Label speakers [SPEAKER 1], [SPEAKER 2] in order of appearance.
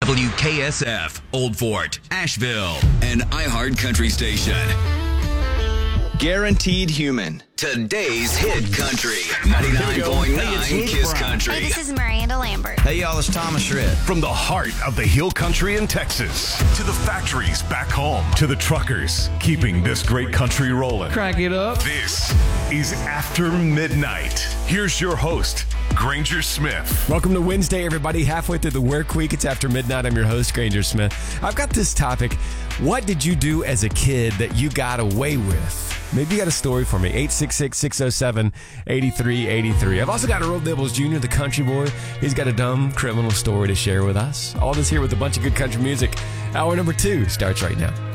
[SPEAKER 1] WKSF, Old Fort, Asheville, and iHeart Country Station.
[SPEAKER 2] Guaranteed Human.
[SPEAKER 1] Today's hit country. 99.9 Kiss Country.
[SPEAKER 3] Hey, this is Miranda Lambert.
[SPEAKER 4] Hey, y'all, it's Thomas Rhett.
[SPEAKER 5] From the heart of the hill country in Texas to the factories back home to the truckers keeping this great country rolling.
[SPEAKER 6] Crack it up.
[SPEAKER 5] This is After Midnight. Here's your host, Granger Smith.
[SPEAKER 6] Welcome to Wednesday, everybody. Halfway through the work week. It's After Midnight. I'm your host, Granger Smith. I've got this topic. What did you do as a kid that you got away with? Maybe you got a story for me. 866-607-8383. I've also got Earl Dibbles Jr., the country boy. He's got a dumb criminal story to share with us. All this here with a bunch of good country music. Hour number 2 starts right now.